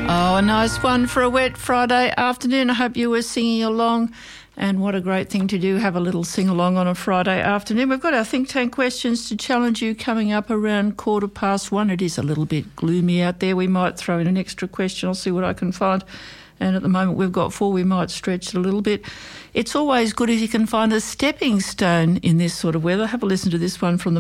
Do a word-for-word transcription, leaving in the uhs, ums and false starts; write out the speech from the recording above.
Oh, a nice one for a wet Friday afternoon. I hope you were singing along. And what a great thing to do, have a little sing-along on a Friday afternoon. We've got our Think Tank questions to challenge you coming up around quarter past one. It is a little bit gloomy out there. We might throw in an extra question. I'll see what I can find. And at the moment we've got four. We might stretch it a little bit. It's always good if you can find a stepping stone in this sort of weather. Have a listen to this one from the